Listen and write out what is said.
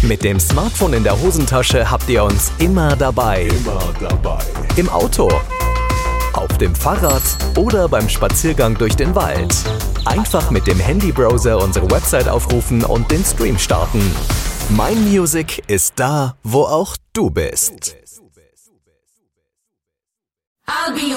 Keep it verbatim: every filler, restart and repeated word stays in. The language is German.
Mit dem Smartphone in der Hosentasche habt ihr uns immer dabei. Immer dabei. Im Auto, auf dem Fahrrad oder beim Spaziergang durch den Wald. Einfach mit dem Handybrowser unsere Website aufrufen und den Stream starten. Mein Music ist da, wo auch du bist. I'll be